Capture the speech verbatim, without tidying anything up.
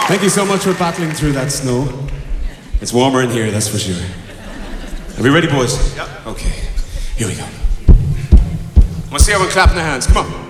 Thank you so much for battling through that snow. It's warmer in here, that's for sure. Are we ready, boys? Yep. Okay, here we go. Let's see everyone clapping their hands. Come on.